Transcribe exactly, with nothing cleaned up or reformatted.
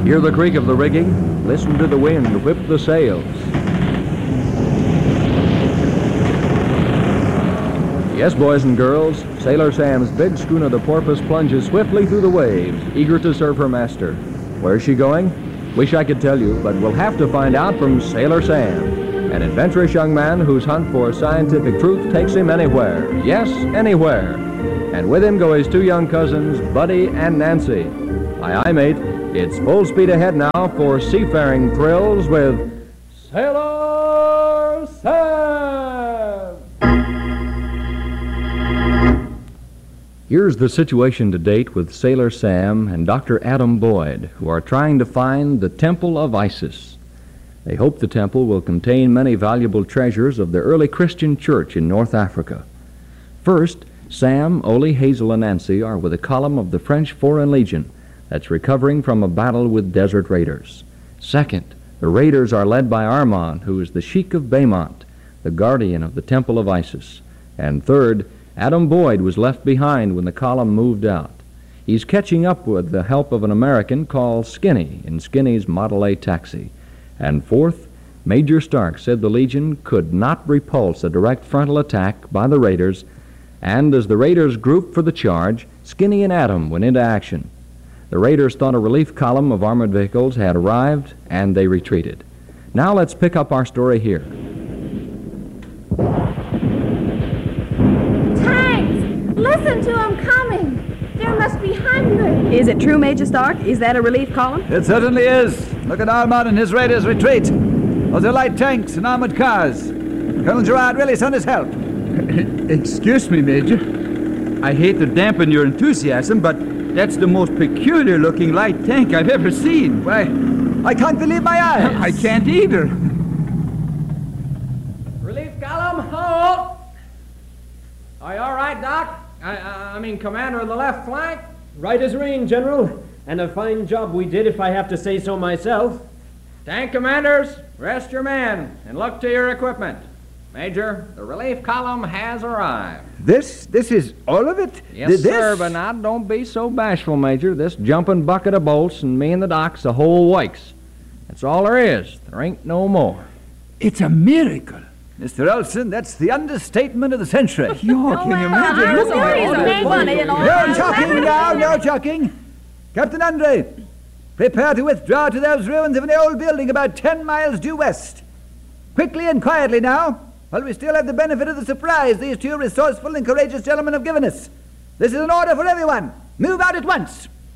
Hear the creak of the rigging. Listen to the wind whip the sails. Yes, boys and girls, Sailor Sam's big schooner, the Porpoise, plunges swiftly through the waves, eager to serve her master. Where's she going? Wish I could tell you, but we'll have to find out from Sailor Sam, an adventurous young man whose hunt for scientific truth takes him anywhere. Yes, anywhere. And with him go his two young cousins, Buddy and Nancy. Aye, aye, mate. It's full speed ahead now for seafaring thrills with Sailor Sam! Here's the situation to date with Sailor Sam and Doctor Adam Boyd, who are trying to find the Temple of Isis. They hope the temple will contain many valuable treasures of the early Christian church in North Africa. First, Sam, Ole, Hazel, and Nancy are with a column of the French Foreign Legion that's recovering from a battle with desert raiders. Second, the raiders are led by Armand, who is the Sheik of Baymont, the guardian of the Temple of Isis. And third, Adam Boyd was left behind when the column moved out. He's catching up with the help of an American called Skinny in Skinny's Model A taxi. And fourth, Major Stark said the Legion could not repulse a direct frontal attack by the raiders, and as the raiders grouped for the charge, Skinny and Adam went into action. The raiders thought a relief column of armored vehicles had arrived, and they retreated. Now let's pick up our story here. Tanks! Listen to them coming! There must be hundreds! Is it true, Major Stark? Is that a relief column? It certainly is. Look at Armand and his raiders retreat. Those are light tanks and armored cars. Colonel Gerard really sent his help. Excuse me, Major. I hate to dampen your enthusiasm, but that's the most peculiar-looking light tank I've ever seen. Why, I can't believe my eyes. I can't either. Relief column, halt! Are you all right, Doc? I, I, I mean, Commander of the left flank? Right as rain, General. And a fine job we did, if I have to say so myself. Tank commanders, rest your men and look to your equipment. Major, the relief column has arrived. This, this is all of it? Yes, this? sir, but now don't be so bashful, Major. This jumping bucket of bolts and me and the doc's a whole wakes. That's all there is. There ain't no more. It's a miracle. Mister Olson, that's the understatement of the century. Yo, can you imagine? I'm serious about money and all No that. chucking now, no chucking. Captain Andre, prepare to withdraw to those ruins of an old building about ten miles due west. Quickly and quietly now, while we still have the benefit of the surprise these two resourceful and courageous gentlemen have given us. This is an order for everyone. Move out at once.